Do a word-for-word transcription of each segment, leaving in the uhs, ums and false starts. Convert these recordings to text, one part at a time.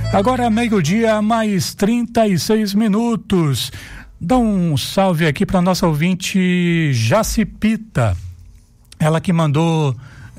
Agora é meio-dia, mais trinta e seis minutos. Dá um salve aqui para nossa ouvinte Jacipita. Ela que mandou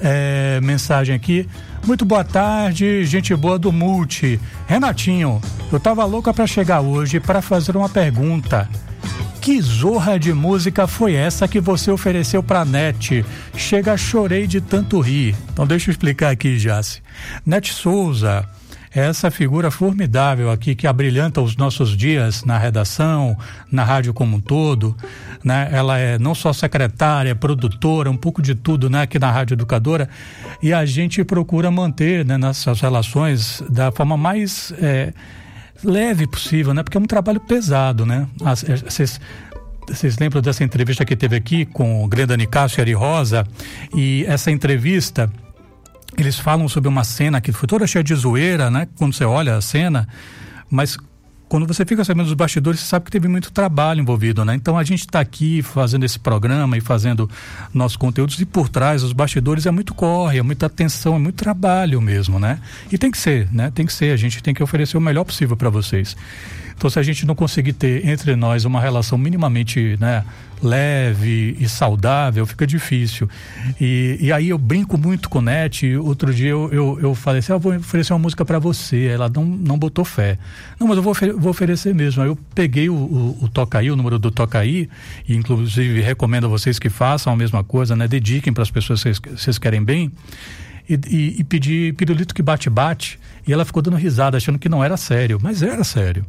é, mensagem aqui. Muito boa tarde, gente boa do Multi. Renatinho, eu tava louca para chegar hoje para fazer uma pergunta. Que zorra de música foi essa que você ofereceu pra Nete? Chega, chorei de tanto rir. Então deixa eu explicar aqui, Jace. Nete Souza é essa figura formidável aqui que abrilhanta os nossos dias na redação, na rádio como um todo, né? Ela é não só secretária, produtora, um pouco de tudo, né? Aqui na Rádio Educadora, e a gente procura manter, né, nossas relações da forma mais é, leve possível, né? Porque é um trabalho pesado, né? Vocês Vocês lembram dessa entrevista que teve aqui com o Grande Nicásio e Ari Rosa? E essa entrevista, eles falam sobre uma cena que foi toda cheia de zoeira, né? Quando você olha a cena, mas quando você fica sabendo dos bastidores, você sabe que teve muito trabalho envolvido, né? Então a gente está aqui fazendo esse programa e fazendo nossos conteúdos, e por trás, os bastidores, é muito corre, é muita atenção, é muito trabalho mesmo, né? E tem que ser, né? Tem que ser, a gente tem que oferecer o melhor possível para vocês. Então, se a gente não conseguir ter entre nós uma relação minimamente, né, leve e saudável, fica difícil. E, e aí eu brinco muito com o Nete. Outro dia eu, eu, eu falei assim, ah, vou oferecer uma música para você. Ela não, não botou fé. Não, mas eu vou, vou oferecer mesmo. Aí eu peguei o, o, o Tocaí, o número do Tocaí, e inclusive recomendo a vocês que façam a mesma coisa, né? Dediquem para as pessoas que vocês, vocês querem bem. E, e, e pedi Pirulito que bate-bate, e ela ficou dando risada, achando que não era sério, mas era sério.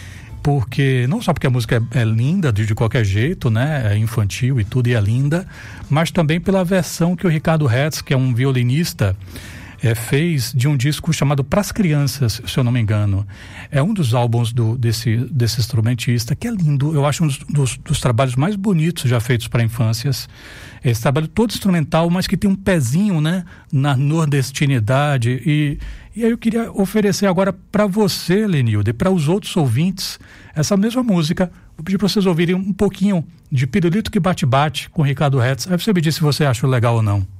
Porque, não só porque a música é, é linda de, de qualquer jeito, né? É infantil e tudo, e é linda, mas também pela versão que o Ricardo Hertz, que é um violinista, é, fez de um disco chamado Pras Crianças, se eu não me engano. É um dos álbuns do, desse, desse instrumentista, que é lindo. Eu acho um dos, dos, dos trabalhos mais bonitos já feitos para infâncias. Esse trabalho todo instrumental, mas que tem um pezinho, né, na nordestinidade. E, e aí eu queria oferecer agora para você, Lenilde, e para os outros ouvintes, essa mesma música. Vou pedir para vocês ouvirem um pouquinho de Pirulito que Bate-Bate com Ricardo Hertz. Aí você me diz se você achou legal ou não.